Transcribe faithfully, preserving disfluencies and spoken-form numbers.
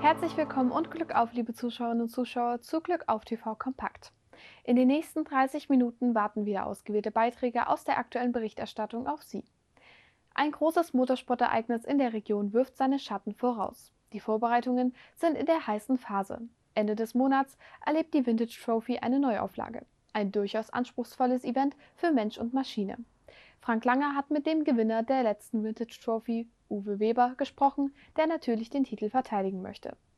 Herzlich willkommen und Glück auf, liebe Zuschauerinnen und Zuschauer, zu Glück auf T V Kompakt. In den nächsten dreißig Minuten warten wieder ausgewählte Beiträge aus der aktuellen Berichterstattung auf Sie. Ein großes Motorsportereignis in der Region wirft seine Schatten voraus. Die Vorbereitungen sind in der heißen Phase. Ende des Monats erlebt die Vintage Trophy eine Neuauflage. Ein durchaus anspruchsvolles Event für Mensch und Maschine. Frank Langer hat mit dem Gewinner der letzten Vintage Trophy, Uwe Weber, gesprochen, der natürlich den Titel verteidigen möchte.